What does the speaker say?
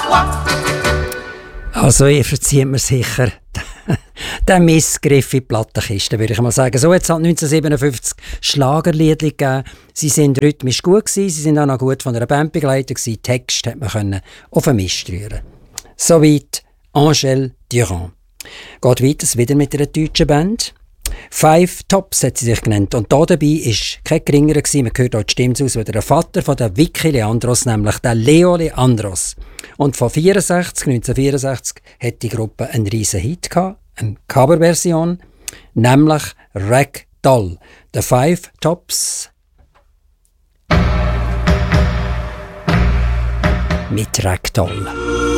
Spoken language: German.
Also, ihr verzieht mir sicher den Missgriff in die Plattenkiste, würde ich mal sagen. So hat es halt 1957 Schlagerliedli gegeben. Sie sind rhythmisch gut gewesen, sie sind auch noch gut von einer Band begleitet gewesen. Text hat man auf den Mist rühren. Soweit Angèle Durand. Geht weiter wieder mit einer deutschen Band. Five Tops hat sie sich genannt. Und da dabei war kein geringerer gewesen. Man hört auch die Stimme aus, wie der Vater von der Vicky Leandros, nämlich der Leo Leandros. Und von 1964 hat die Gruppe einen riesen Hit gehabt, eine Coverversion, nämlich Ragdoll. The Five Tops mit Ragdoll.